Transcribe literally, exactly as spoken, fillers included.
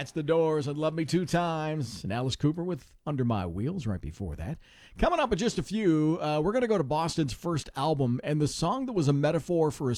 That's The Doors and Love Me Two Times. And Alice Cooper with Under My Wheels right before that. Coming up in just a few, uh, we're going to go to Boston's first album and the song that was a metaphor for a